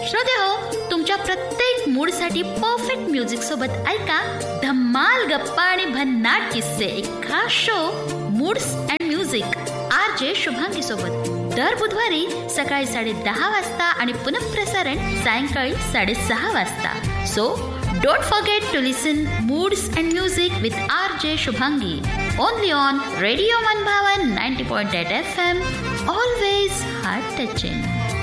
श्रोतेहो, तुमच्या प्रत्येक मूडसाठी perfect music सोबत ऐका धम्माल गप्पा आणि भन्नाट किस्से, एक खास show moods and music RJ Shubhangi सोबत दर बुधवारी सकाळी 10:30 वाजता आणि पुनःप्रसारण सायंकाळी 6:30 वाजता. So don't forget to listen moods and music with RJ Shubhangi only on radio मनभावन 90.8 FM. Always heart touching.